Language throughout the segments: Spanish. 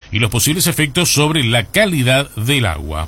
y los posibles efectos sobre la calidad del agua.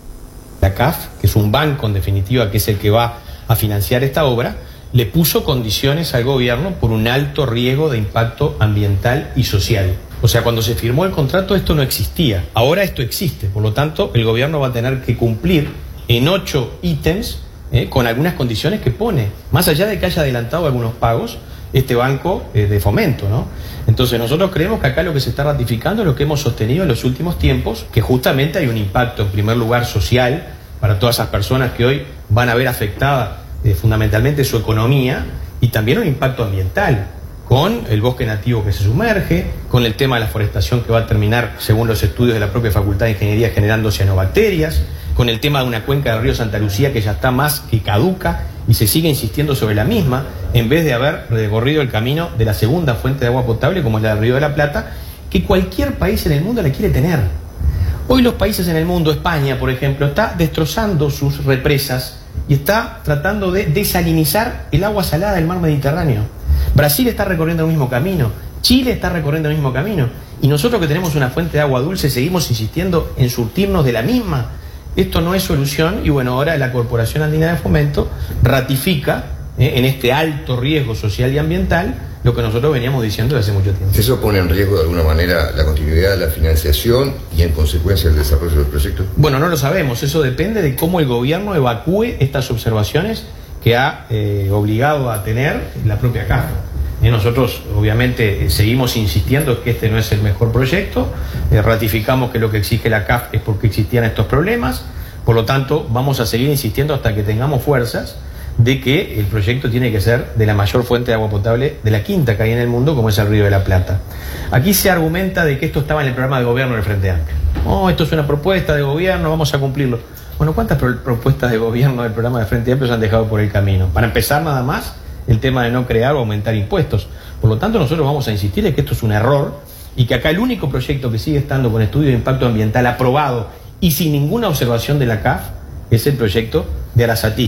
La CAF, que es un banco en definitiva, que es el que va a financiar esta obra, le puso condiciones al gobierno por un alto riesgo de impacto ambiental y social. O sea, cuando se firmó el contrato esto no existía. Ahora esto existe, por lo tanto el gobierno va a tener que cumplir en 8 ítems con algunas condiciones que pone, más allá de que haya adelantado algunos pagos este banco de fomento, ¿no? Entonces nosotros creemos que acá lo que se está ratificando es lo que hemos sostenido en los últimos tiempos, que justamente hay un impacto en primer lugar social para todas esas personas que hoy van a ver afectada fundamentalmente su economía, y también un impacto ambiental con el bosque nativo que se sumerge, con el tema de la forestación que va a terminar, según los estudios de la propia Facultad de Ingeniería, generando cianobacterias, con el tema de una cuenca del río Santa Lucía que ya está más que caduca y se sigue insistiendo sobre la misma, en vez de haber recorrido el camino de la segunda fuente de agua potable como es la del Río de la Plata, que cualquier país en el mundo la quiere tener. Hoy los países en el mundo, España por ejemplo, está destrozando sus represas y está tratando de desalinizar el agua salada del mar Mediterráneo. Brasil está recorriendo el mismo camino, Chile está recorriendo el mismo camino, y nosotros que tenemos una fuente de agua dulce seguimos insistiendo en surtirnos de la misma. Esto no es solución, y bueno, ahora la Corporación Andina de Fomento ratifica en este alto riesgo social y ambiental lo que nosotros veníamos diciendo desde hace mucho tiempo. ¿Eso pone en riesgo de alguna manera la continuidad de la financiación y en consecuencia el desarrollo del proyecto? Bueno, no lo sabemos, eso depende de cómo el gobierno evacúe estas observaciones que ha obligado a tener la propia CAF. Nosotros obviamente seguimos insistiendo que este no es el mejor proyecto, ratificamos que lo que exige la CAF es porque existían estos problemas, por lo tanto vamos a seguir insistiendo hasta que tengamos fuerzas de que el proyecto tiene que ser de la mayor fuente de agua potable, de la quinta que hay en el mundo, como es el Río de la Plata. Aquí se argumenta de que esto estaba en el programa de gobierno del Frente Amplio. Oh, esto es una propuesta de gobierno, vamos a cumplirlo. Bueno, ¿cuántas propuestas de gobierno del programa del Frente Amplio se han dejado por el camino? Para empezar nada más, el tema de no crear o aumentar impuestos. Por lo tanto, nosotros vamos a insistir en que esto es un error y que acá el único proyecto que sigue estando con estudio de impacto ambiental aprobado y sin ninguna observación de la CAF es el proyecto de Arasatí.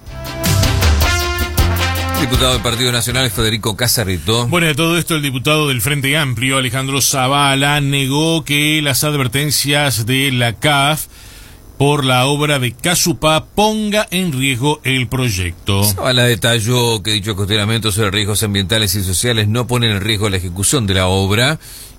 Diputado del Partido Nacional, Federico Casarrito. Bueno, de todo esto, el diputado del Frente Amplio, Alejandro Zavala, negó que las advertencias de la CAF por la obra de Casupá ponga en riesgo el proyecto. Zavala detalló que dicho cuestionamiento sobre riesgos ambientales y sociales no pone en riesgo la ejecución de la obra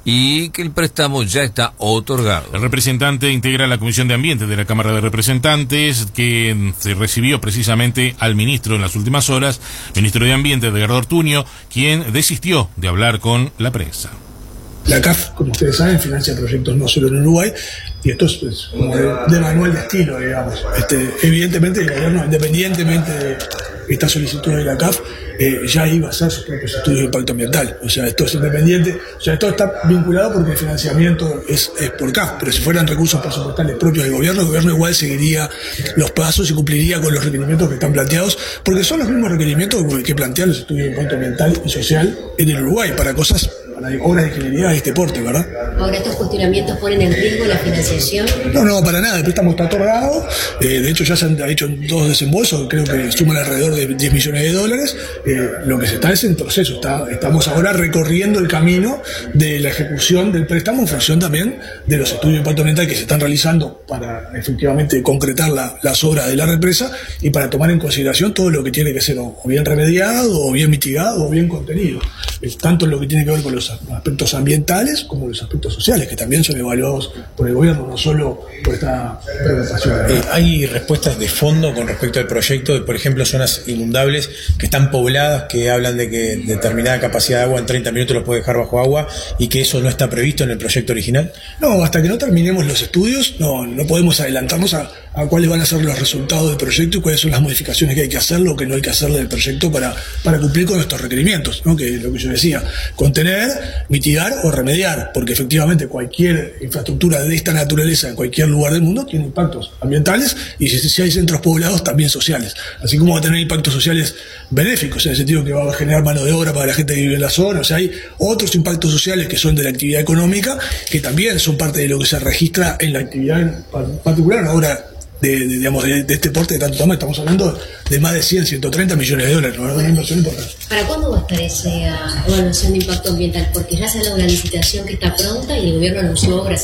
y que el préstamo ya está otorgado. El representante integra la Comisión de Ambiente de la Cámara de Representantes, que se recibió precisamente al ministro en las últimas horas, ministro de Ambiente, Edgardo Ortuño, quien desistió de hablar con la prensa. La CAF, como ustedes saben, financia proyectos no solo en Uruguay, y esto es como de manual de estilo, digamos. Evidentemente el gobierno, independientemente de esta solicitud de la CAF, ya iba a hacer sus propios estudios de impacto ambiental. O sea, esto es independiente, o sea, esto está vinculado porque el financiamiento es por CAF, pero si fueran recursos presupuestales propios del gobierno, el gobierno igual seguiría los pasos y cumpliría con los requerimientos que están planteados, porque son los mismos requerimientos que plantean los estudios de impacto ambiental y social en el Uruguay, para cosas, para obras de ingeniería de este porte, ¿verdad? Ahora, ¿estos cuestionamientos ponen en riesgo la financiación? No, para nada, el préstamo está otorgado, de hecho ya se han hecho 2 desembolsos, creo que suman alrededor de $10 millones, lo que se está es en proceso, estamos ahora recorriendo el camino de la ejecución del préstamo en función también de los estudios de impacto ambiental que se están realizando para efectivamente concretar las obras de la represa y para tomar en consideración todo lo que tiene que ser o bien remediado, o bien mitigado, o bien contenido, tanto lo que tiene que ver con los aspectos ambientales como los aspectos sociales, que también son evaluados por el gobierno, no solo por esta preocupación. Hay respuestas de fondo con respecto al proyecto de, por ejemplo, zonas inundables que están pobladas, que hablan de que determinada capacidad de agua en 30 minutos los puede dejar bajo agua y que eso no está previsto en el proyecto original. No, hasta que no terminemos los estudios no podemos adelantarnos a cuáles van a ser los resultados del proyecto y cuáles son las modificaciones que hay que hacer, lo que no hay que hacer del proyecto para cumplir con estos requerimientos, ¿no? Que es lo que yo decía, contener, mitigar o remediar, porque efectivamente cualquier infraestructura de esta naturaleza en cualquier lugar del mundo tiene impactos ambientales y si hay centros poblados también sociales, así como va a tener impactos sociales benéficos, en el sentido que va a generar mano de obra para la gente que vive en la zona. O sea, hay otros impactos sociales que son de la actividad económica que también son parte de lo que se registra en la actividad en particular. Ahora, de este porte de tanto tamaño, estamos hablando de más de 130 millones de dólares, ¿no? Una inversión importante. ¿Para cuándo va a estar esa evaluación de impacto ambiental? Porque ya se ha dado una licitación que está pronta y el gobierno anunció obras